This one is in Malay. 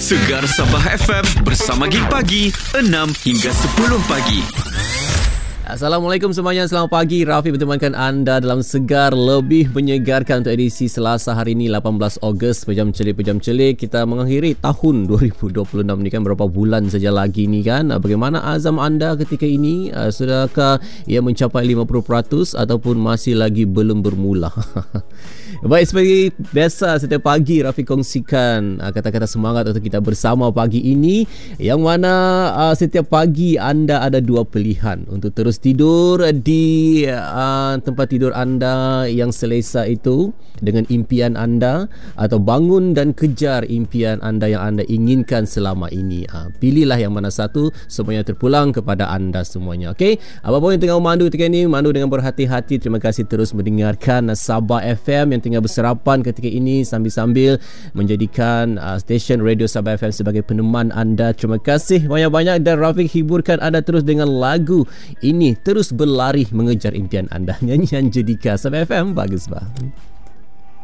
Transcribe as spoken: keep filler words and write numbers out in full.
Segar Sabah F M bersama Gig Pagi enam hingga sepuluh pagi. Assalamualaikum semuanya, selamat pagi. Rafi bertemankan anda dalam Segar Lebih Menyegarkan untuk edisi Selasa hari ini lapan belas Ogos. Pejam celik, pejam celik. Kita mengakhiri tahun dua ribu dua puluh enam ni kan, berapa bulan saja lagi ni kan. Bagaimana azam anda ketika ini? Sudahkah ia mencapai lima puluh peratus ataupun masih lagi belum bermula? Baik, seperti biasa setiap pagi Rafi kongsikan uh, kata-kata semangat untuk kita bersama pagi ini, yang mana uh, setiap pagi anda ada dua pilihan untuk terus tidur di uh, tempat tidur anda yang selesa itu dengan impian anda, atau bangun dan kejar impian anda yang anda inginkan selama ini. Uh, pilihlah yang mana satu, semuanya terpulang kepada anda semuanya. Okey, apapun yang tengah memandu ketika ini, mandu dengan berhati-hati. Terima kasih terus mendengarkan Sabah F M yang tengah berserapan ketika ini sambil-sambil menjadikan uh, stesen radio Sabah F M sebagai peneman anda. Terima kasih banyak-banyak, dan Rafiq hiburkan anda terus dengan lagu ini, terus berlari mengejar impian anda. Nyanyian Judika Sabah F M, bagus bah.